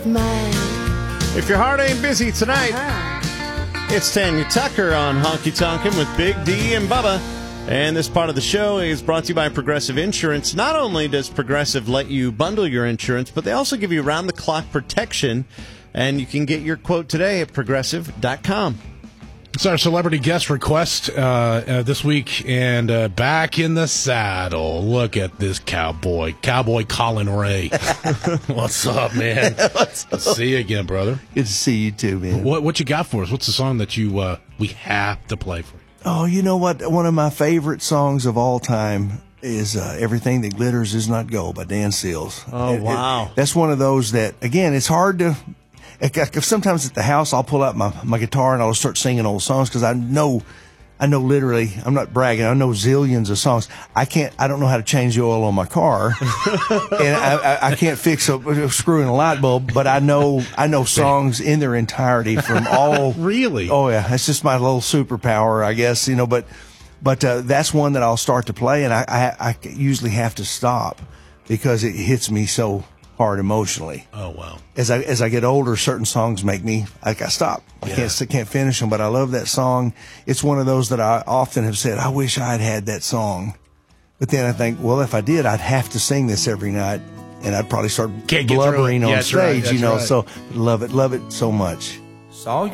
If your heart ain't busy tonight, it's Tanya Tucker on Honky Tonkin' with Big D and Bubba. And this part of the show is brought to you by Progressive Insurance. Not only does Progressive let you bundle your insurance, but they also give you round-the-clock protection. And you can get your quote today at Progressive.com. It's our celebrity guest request this week, and back in the saddle. Look at this cowboy Colin Ray. What's up, man? Let's see you again, brother. Good to see you too, man. What you got for us? What's the song that you we have to play for you? Oh, you know what? One of my favorite songs of all time is Everything That Glitters Is Not Gold by Dan Seals. Oh, wow. That's one of those that, again, it's hard to... Sometimes at the house, I'll pull out my guitar and I'll start singing old songs because I know literally, I'm not bragging, I know zillions of songs. I don't know how to change the oil on my car, and I can't fix a screw in a light bulb, but I know songs in their entirety from all. Really? Oh yeah, that's just my little superpower, I guess, but that's one that I'll start to play, and I usually have to stop because it hits me so hard emotionally. Oh wow! As I get older, certain songs make me I stop. I can't finish them, but I love that song. It's one of those that I often have said, I wish I'd had that song. But then I think, well, if I did, I'd have to sing this every night, and I'd probably start blubbering on stage, right. So love it so much. Saw